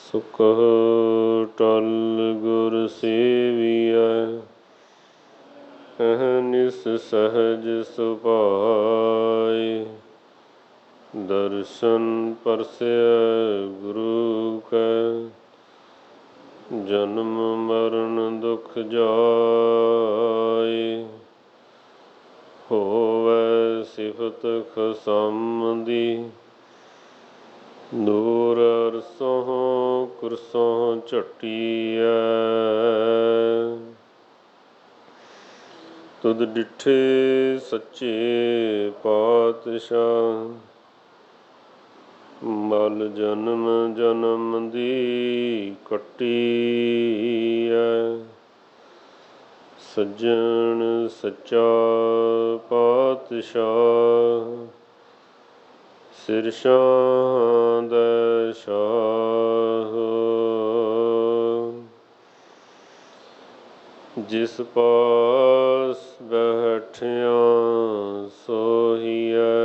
ਸੁਖਹੁ ਟਲ ਗੁਰ ਸੇਵੀਐ, ਅਹਨਿਸ ਸਹਜ ਸੁਭਾਇ। ਦਰਸ਼ਨ ਪਰਸੈ ਗੁਰੂ ਕੈ, ਜਨਮ ਮਰਨ ਦੁਖ ਜਾਇ। ਹੋਵੈ ਸਿਫਤ ਖਸਮ ਦੀ, ਦੂਰ ਅਰਸੋਂ ਕੁਰਸੋਂ ਝਟੀਐ। ਤੁਧ ਡਿਠੇ ਸੱਚੇ ਪਾਤਸ਼ਾਹ, ਮਲ ਜਨਮ ਜਨਮ ਦੀ ਕੱਟੀਐ। ਸੱਜਣ ਸੱਚਾ ਪਾਤਸ਼ਾਹ, ਸਿਰ ਸ਼ਾਹ ਦੈ ਸ਼ਾਹ। ਜਿਸ ਪਾਸ ਬੈਠਿਆ ਸੋਹੀਐ,